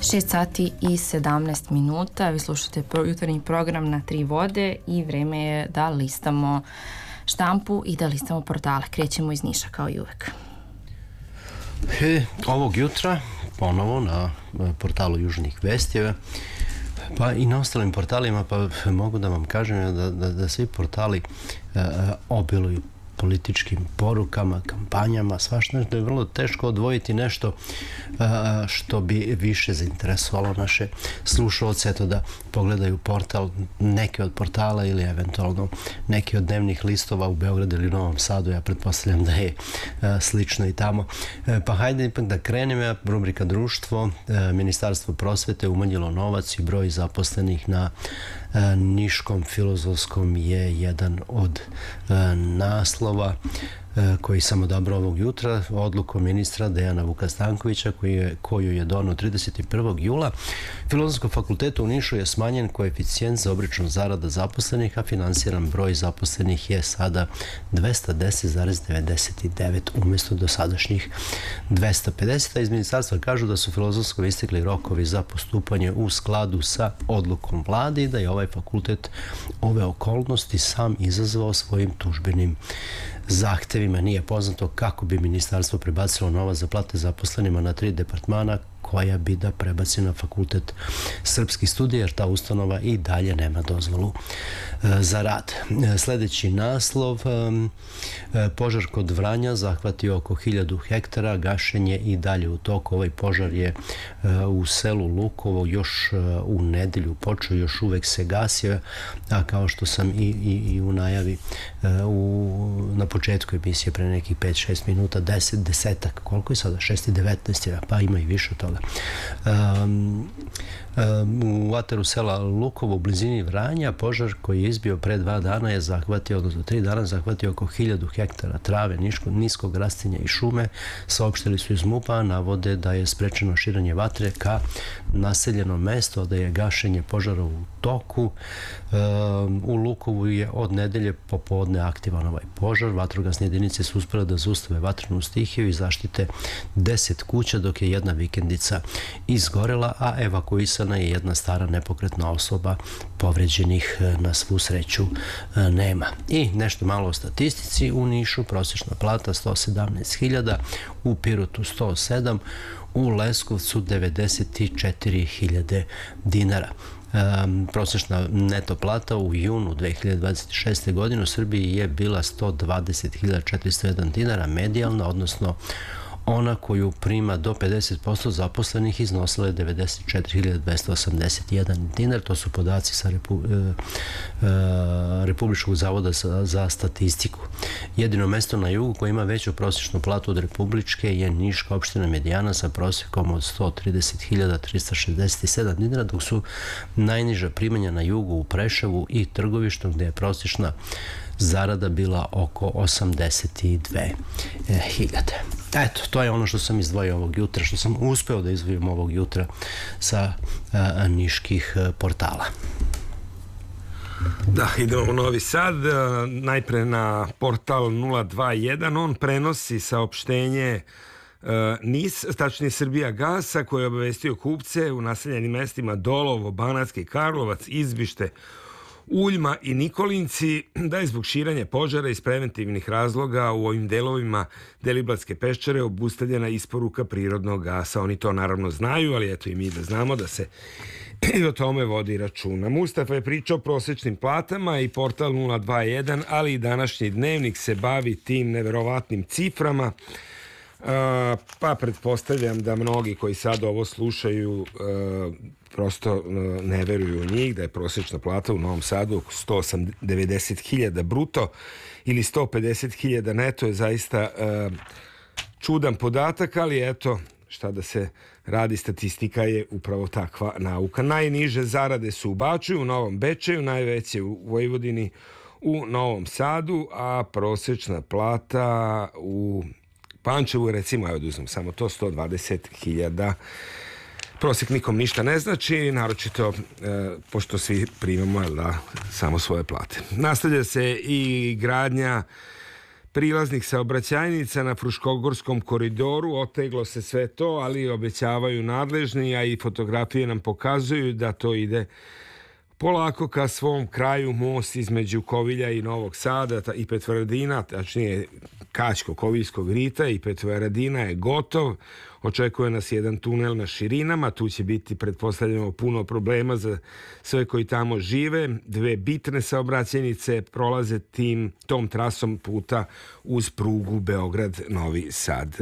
6 sati i 17 minuta. Vi slušate jutarnji program na Tri vode i vreme je da listamo štampu i da listamo portale. Krećemo iz Niša kao i uvek. Ovog jutra ponovo na portalu Južnih vestijeva, pa i na ostalim portalima, pa mogu da vam kažem da svi portali obiluju političkim porukama, kampanjama, svašta, da je vrlo teško odvojiti nešto što bi više zainteresovalo naše slušalce, eto da pogledaju portal, neke od portala ili eventualno neki od dnevnih listova u Beogradu ili Novom Sadu, ja pretpostavljam da je slično i tamo. Pa hajde ipak da krenemo, rubrika društvo, Ministarstvo prosvete umanjilo novac i broj zaposlenih na Niškom filozofskom je jedan od naslova koji sam odabrao ovog jutra, odlukom ministra Dejana Vuka Stankovića koju je doneo 31. jula. Filozofskom fakultetu u Nišu je smanjen koeficijent za obračun zarada zaposlenih, a finansiran broj zaposlenih je sada 210,99 umjesto dosadašnjih 250. Iz ministarstva kažu da su filozofsko istekli rokovi za postupanje u skladu sa odlukom vlade i da je ovaj fakultet ove okolnosti sam izazvao svojim tužbenim zahtevima. Nije poznato kako bi ministarstvo prebacilo novac za plate zaposlenima na 3 departmana koja bi da prebaci na fakultet srpskih studija, jer ta ustanova i dalje nema dozvolu za rad. Sljedeći naslov, požar kod Vranja zahvatio oko 1000 hektara, gašenje i dalje u toku. Ovaj požar je u selu Lukovo još u nedelju počeo, još uvek se gasio, a kao što sam i u najavi na početku emisije pre nekih 5-6 minuta, 10, koliko je sada? 6:19, pa ima i više od toga. U ataru sela Lukovo u blizini Vranja požar koji je izbio pre 2 dana je zahvatio, odnosno 3 dana zahvatio oko 1000 hektara trave, niskog rastinja i šume. Saopštili su iz MUP-a, navode da je sprečeno širenje vatre ka naseljenom mestu, da je gašenje požara u toku. U Lukovu je od nedelje popodne aktivan ovaj požar. Vatrogasne jedinice su uspjele da zaustave vatrenu stihiju i zaštite 10 kuća, dok je jedna vikendica izgorela, a evakuisana je jedna stara nepokretna osoba. Povređenih na svu sreću nema. I nešto malo o statistici. U Nišu prosječna plata 117.000, u Pirotu 107, u Leskovcu 94.000 dinara. Prosječna neto plata u junu 2026. godine u Srbiji je bila 120.401 dinara, medijalna, odnosno ona koju prima do 50% zaposlenih, iznosila je 94.281 dinar. To su podaci sa Republičkog zavoda za statistiku. Jedino mesto na jugu koje ima veću prosječnu platu od republičke je Niška opština Medijana sa prosjekom od 130.367 dinara, dok su najniža primanja na jugu u Preševu i Trgovištu, gde je prosječna zarada bila oko 82.000. Eto, to je ono što sam izdvojio ovog jutra, što sam uspeo da izdvojim ovog jutra sa niških portala. Da, idemo u Novi Sad, najpre na portal 021, on prenosi saopštenje NIS, tačnije Srbija gasa, koji je obavestio kupce u naseljenim mestima Dolovo, Banatski Karlovac, Izbište, Uljma i Nikolinci da je zbog širanja požara iz preventivnih razloga u ovim delovima Deliblatske peščare obustavljena isporuka prirodnog gasa. Oni to naravno znaju, ali eto i mi da znamo da se i o tome vodi računa. Mustafa je pričao o prosječnim platama i portal 021, ali i današnji dnevnik se bavi tim neverovatnim ciframa. Pa pretpostavljam da mnogi koji sad ovo slušaju prosto ne veruju u njih, da je prosječna plata u Novom Sadu oko 190.000 bruto ili 150.000 neto. Je zaista čudan podatak, ali eto, šta da se radi, statistika je upravo takva nauka. Najniže zarade su u Baču, u Novom Bečeju, najveće u Vojvodini, u Novom Sadu, a prosječna plata u Pančevu, recimo, evo da uzmem samo to, 120.000. Prosjek nikom ništa ne znači, naročito pošto svi primamo samo svoje plate. Nastavlja se i gradnja prilaznih saobraćajnica na Fruškogorskom koridoru. Oteglo se sve to, ali obećavaju nadležni, a i fotografije nam pokazuju da to ide polako ka svom kraju. Most između Kovilja i Novog Sada i Petrovaradina, tačnije Kaćko-Koviljskog rita i Petrovaradina je gotov. Očekuje nas jedan tunel na širinama, tu će biti, pretpostavljamo, puno problema za sve koji tamo žive. Dve bitne saobraćajnice prolaze tom trasom puta uz prugu Beograd-Novi Sad.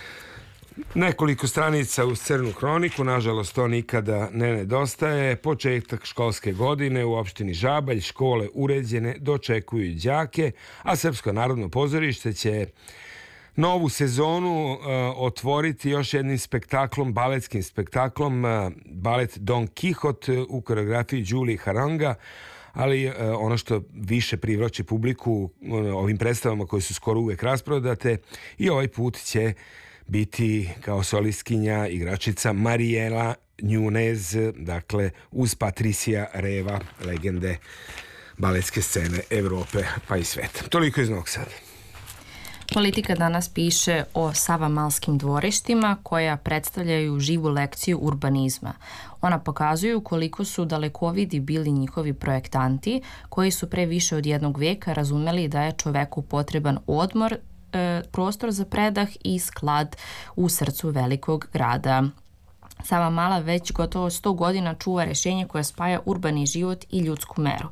Nekoliko stranica uz crnu hroniku, nažalost to nikada ne nedostaje. Početak školske godine u opštini Žabalj, škole uređene, dočekuju đake, a Srpsko narodno pozorište će novu sezonu otvoriti još jednim spektaklom, baletskim spektaklom, balet Don Quixote u koreografiji Đuli Haranga, ali ono što više privlači publiku ovim predstavama koje su skoro uvek rasprodate, i ovaj put će biti kao solistkinja igračica Mariela Nunez, dakle uz Patricija Reva, legende baletske scene Evrope pa i sveta. Toliko iz Novog Sada. Politika danas piše o savamalskim dvorištima koja predstavljaju živu lekciju urbanizma. Ona pokazuju koliko su dalekovidi bili njihovi projektanti koji su pre više od jednog veka razumeli da je čoveku potreban odmor, prostor za predah i sklad u srcu velikog grada. Savamala već gotovo 100 godina čuva rešenje koje spaja urbani život i ljudsku meru.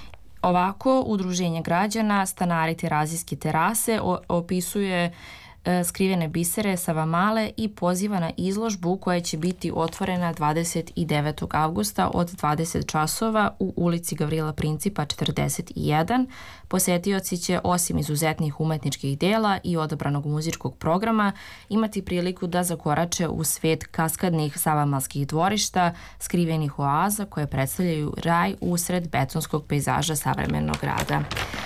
Ovako, udruženje građana, stanari Terazijske terase opisuje skrivene bisere Savamale i poziva na izložbu koja će biti otvorena 29. avgusta od 20 časova u ulici Gavrila Principa 41. Posetioci će osim izuzetnih umetničkih dela i odabranog muzičkog programa imati priliku da zakorače u svet kaskadnih savamalskih dvorišta, skrivenih oaza koje predstavljaju raj usred betonskog pejzaža savremenog grada.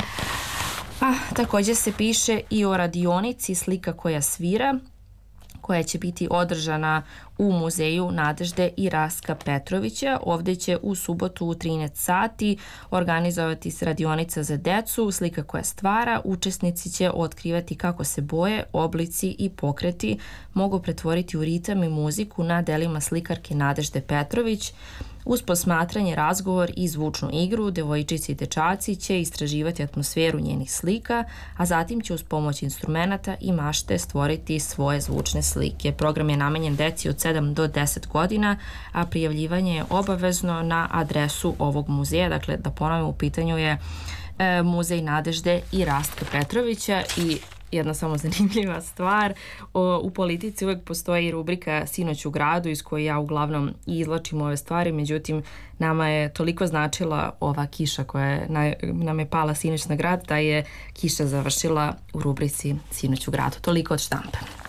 Također se piše i o radionici Slika koja svira, koja će biti održana u muzeju Nadežde i Rastka Petrovića. Ovdje će u subotu u 13 sati organizovati se radionica za decu, slika koja stvara. Učesnici će otkrivati kako se boje, oblici i pokreti mogu pretvoriti u ritam i muziku na delima slikarke Nadežde Petrović. Uz posmatranje, razgovor i zvučnu igru, devojčice i dečaci će istraživati atmosferu njenih slika, a zatim će uz pomoć instrumenata i mašte stvoriti svoje zvučne slike. Program je namenjen deci od 7 do 10 godina, a prijavljivanje je obavezno na adresu ovog muzeja. Dakle, da ponovim, u pitanju je Muzej Nadežde i Rastka Petrovića. I jedna samo zanimljiva stvar, u politici uvek postoji rubrika Sinoć u gradu iz koje ja uglavnom izvlačim ove stvari, međutim nama je toliko značila ova kiša koja nam je pala sinoć na grad da je kiša završila u rubrici Sinoć u gradu. Toliko od štampe.